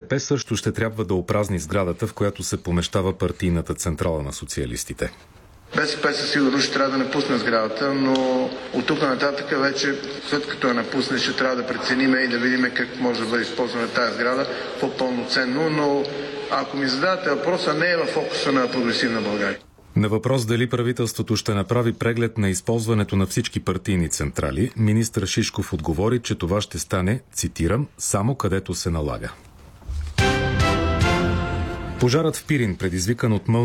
БСП също ще трябва да опразни сградата, в която се помещава партийната централа на социалистите. БСП със сигурност ще трябва да напусне сградата, но от тук нататък вече, след като я напусне, ще трябва да преценим и да видим как може да бъде използвана тази сграда по-пълноценно, но ако ми задавате въпроса, не е в фокуса на Прогресивна България. На въпрос дали правителството ще направи преглед на използването на всички партийни централи, министър Шишков отговори, че това ще стане, цитирам, само където се налага. Пожарът в Пирин, предизвикан от